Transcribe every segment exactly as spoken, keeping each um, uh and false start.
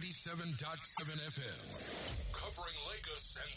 ninety-seven point seven F M. Covering Lagos and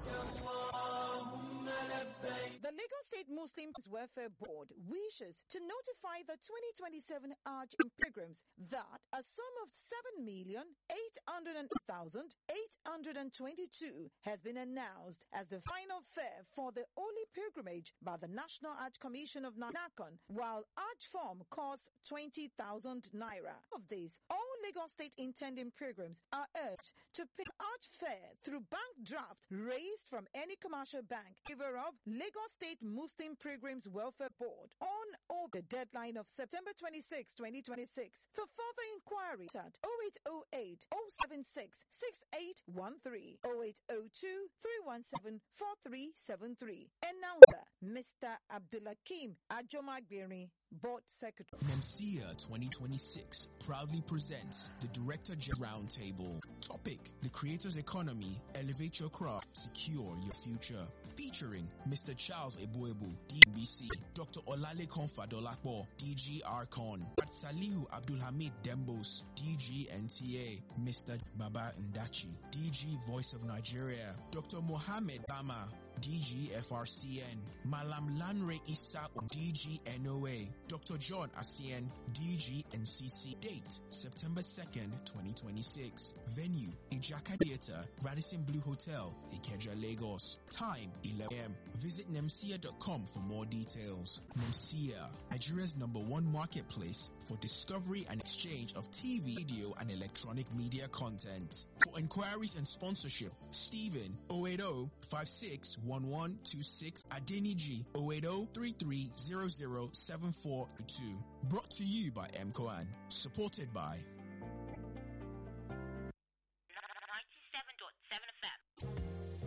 beyond. The Lagos State Muslim Welfare Board wishes to notify the twenty twenty-seven Hajj pilgrims that a sum of seven million eight hundred thousand eight hundred twenty-two has been announced as the final fare for the holy pilgrimage by the National Hajj Commission of NACON, while Hajj form costs twenty thousand naira. Of this, all Lagos State intending pilgrims are urged to pay Hajj fare through bank draft raised from any commercial bank in favor of Lagos State Muslim Pilgrims Welfare Board on or the deadline of September twenty-sixth, twenty twenty-six. For further inquiry at oh eight oh eight, oh seven six, six eight one three, oh eight oh two, three one seven, four three seven three. Announcer, Mister Abdulakim Ajomagbiri, Board Secretary. NEMSIA twenty twenty-six proudly presents the Director General Roundtable. Topic: the Creator's Economy, Elevate Your Craft, Secure Your Future. Featuring Mister Charles Ebuebu, D B C, Doctor Olalekan Fadolapo, D G R C O N, Salihu Abdulhamid Dembos, D G N T A, Mister Baba Ndachi, D G Voice of Nigeria, Doctor Mohammed Bama, D G F R C N, Malam Lanre Issa, D G N O A, Doctor John Asien, D G N C C. Date, September second, twenty twenty-six. Venue, Ijaka Theatre, Radisson Blue Hotel, Ikeja, Lagos. Time, eleven a m Visit nemsia dot com for more details. NEMSIA, Nigeria's number one marketplace for discovery and exchange of T V, radio, and electronic media content. For inquiries and sponsorship, Stephen, oh eight oh, five six one one two six, Adeniji, oh eight oh, three three zero zero seven four two. Brought to you by M C O A N. Supported by